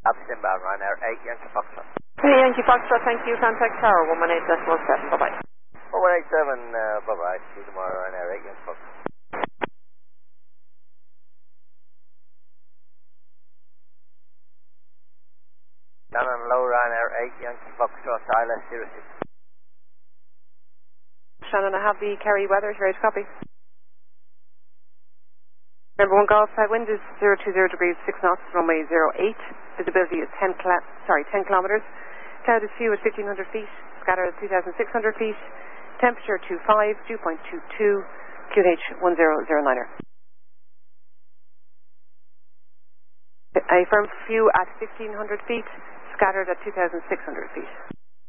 Abstinbar, Ryanair 8 Yankee Foxtrot. Hey, Yankee Foxtrot, thank you. Contact Tower 118.7. Bye-bye. 187, bye-bye. See you tomorrow, Ryanair 8 Yankee Foxtrot. Shannon Low, Ryanair 8 Yankee Foxtrot, ILS 06. Shannon, I have the Kerry weather. Ready to copy? Number 1 Golf, wind is 020 degrees, 6 knots, runway 08. Visibility is 10 kilometres. Cloud is few at 1,500 feet. Scatter at 2,600 feet. Temperature 25, 2.22. QH 1009er. A firm few at 1,500 feet. Scattered at 2,600 feet.